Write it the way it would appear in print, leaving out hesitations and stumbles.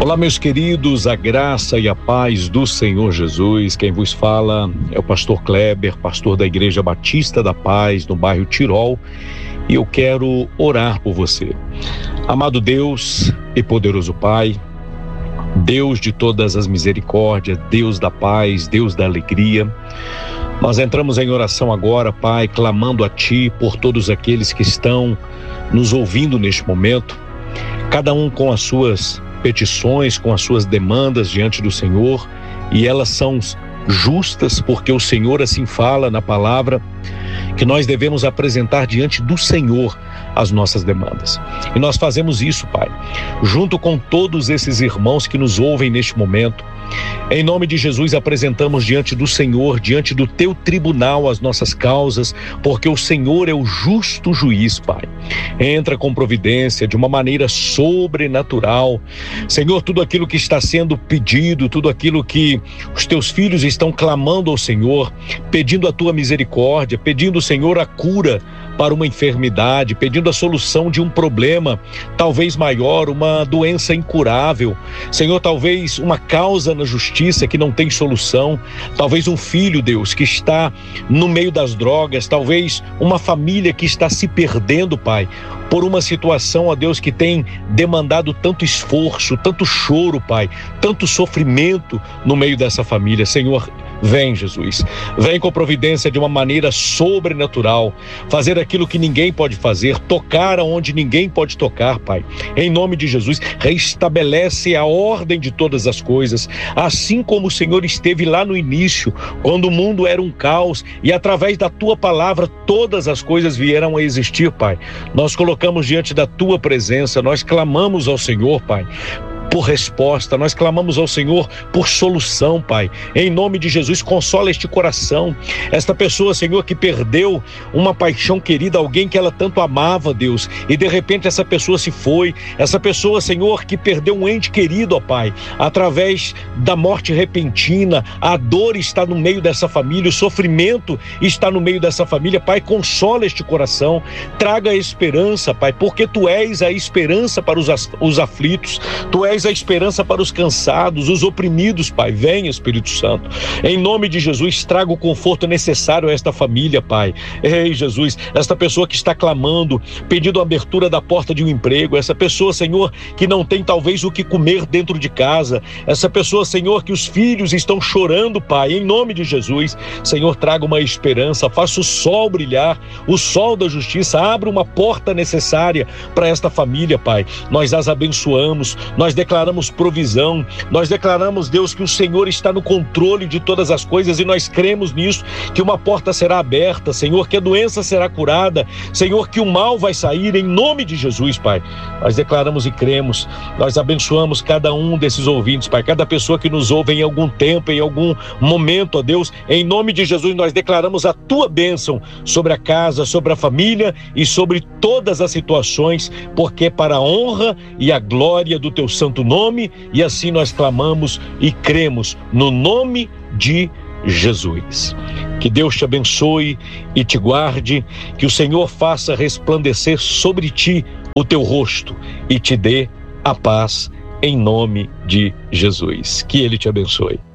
Olá, meus queridos, a graça e a paz do Senhor Jesus. Quem vos fala é o pastor Kleber, pastor da Igreja Batista da Paz, no bairro Tirol, e eu quero orar por você. Amado Deus e poderoso Pai, Deus de todas as misericórdias, Deus da paz, Deus da alegria, nós entramos em oração agora, Pai, clamando a Ti por todos aqueles que estão nos ouvindo neste momento, cada um com as suas petições, com as suas demandas diante do Senhor, e elas são justas porque o Senhor assim fala na palavra, que nós devemos apresentar diante do Senhor as nossas demandas. E nós fazemos isso, Pai, junto com todos esses irmãos que nos ouvem neste momento. Em nome de Jesus, apresentamos diante do Senhor, diante do Teu tribunal, as nossas causas, porque o Senhor é o justo juiz, Pai. Entra com providência, de uma maneira sobrenatural. Senhor, tudo aquilo que está sendo pedido, tudo aquilo que os Teus filhos estão clamando ao Senhor, pedindo a Tua misericórdia, pedindo, Senhor, a cura para uma enfermidade, pedindo a solução de um problema, talvez maior, uma doença incurável. Senhor, talvez uma causa na justiça que não tem solução, talvez um filho, Deus, que está no meio das drogas, talvez uma família que está se perdendo, Pai, por uma situação, ó Deus, que tem demandado tanto esforço, tanto choro, Pai, tanto sofrimento no meio dessa família. Senhor, vem, Jesus, vem com providência de uma maneira sobrenatural, fazer aquilo que ninguém pode fazer, tocar aonde ninguém pode tocar, Pai. Em nome de Jesus, restabelece a ordem de todas as coisas, assim como o Senhor esteve lá no início, quando o mundo era um caos, e através da Tua palavra todas as coisas vieram a existir, Pai. Nós colocamos diante da Tua presença, nós clamamos ao Senhor, Pai, por resposta, nós clamamos ao Senhor por solução, Pai. Em nome de Jesus, consola este coração, esta pessoa, Senhor, que perdeu uma paixão querida, alguém que ela tanto amava, Deus, e de repente essa pessoa se foi, essa pessoa, Senhor, que perdeu um ente querido, ó Pai, através da morte repentina, a dor está no meio dessa família, o sofrimento está no meio dessa família, Pai, consola este coração, traga a esperança, Pai, porque Tu és a esperança para os aflitos, Tu és a esperança para os cansados, os oprimidos, Pai. Vem, Espírito Santo. Em nome de Jesus, traga o conforto necessário a esta família, Pai. Ei, Jesus, esta pessoa que está clamando, pedindo a abertura da porta de um emprego, essa pessoa, Senhor, que não tem talvez o que comer dentro de casa, essa pessoa, Senhor, que os filhos estão chorando, Pai. Em nome de Jesus, Senhor, traga uma esperança, faça o sol brilhar, o sol da justiça, abra uma porta necessária para esta família, Pai. Nós as abençoamos, nós declaramos provisão, nós declaramos, Deus, que o Senhor está no controle de todas as coisas e nós cremos nisso, que uma porta será aberta, Senhor, que a doença será curada, Senhor, que o mal vai sair em nome de Jesus, Pai. Nós declaramos e cremos, nós abençoamos cada um desses ouvintes, Pai, cada pessoa que nos ouve em algum tempo, em algum momento, ó Deus, em nome de Jesus nós declaramos a Tua bênção sobre a casa, sobre a família e sobre todas as situações, porque é para a honra e a glória do Teu santo nome, e assim nós clamamos e cremos no nome de Jesus. Que Deus te abençoe e te guarde, que o Senhor faça resplandecer sobre ti o teu rosto e te dê a paz em nome de Jesus. Que Ele te abençoe.